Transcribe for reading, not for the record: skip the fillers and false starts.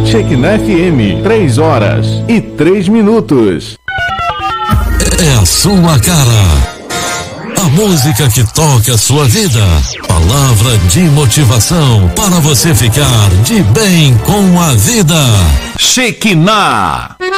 Shekinah FM, 3h03. É a sua cara. A música que toca a sua vida. Palavra de motivação para você ficar de bem com a vida. Shekinah.